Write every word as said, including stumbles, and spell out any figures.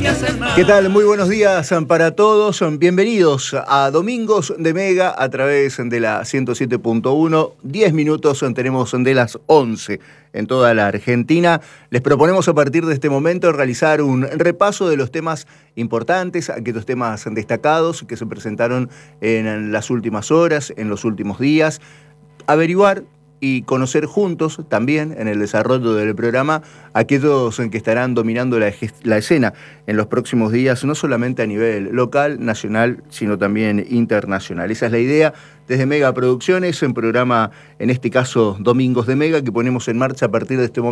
¿Qué tal? Muy buenos días para todos. Bienvenidos a Domingos de Mega a través de la ciento siete punto uno. diez minutos tenemos de las once en toda la Argentina. Les proponemos a partir de este momento realizar un repaso de los temas importantes, aquellos temas destacados que se presentaron en las últimas horas, en los últimos días. Averiguar y conocer juntos también en el desarrollo del programa aquellos que estarán dominando la, la escena en los próximos días, no solamente a nivel local, nacional, sino también internacional. Esa es la idea desde Mega Producciones, en programa, en este caso Domingos de Mega, que ponemos en marcha a partir de este momento.